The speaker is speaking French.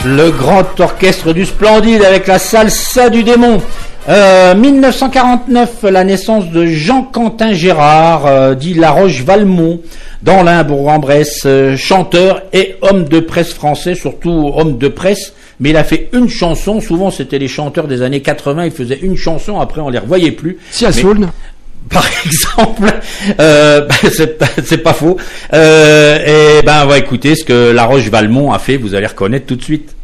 Le grand orchestre du Splendide avec la salsa du démon. 1949, la naissance de Jean-Quentin Gérard, dit La Roche-Valmont, dans l'Ain, Bourg-en-Bresse, chanteur et homme de presse français, surtout homme de presse, mais il a fait une chanson, souvent c'était les chanteurs des années 80, ils faisaient une chanson, après on les revoyait plus. Si à Saulne. Par exemple, c'est pas faux. Et ben on va écouter ce que La Roche-Valmont a fait, vous allez reconnaître tout de suite.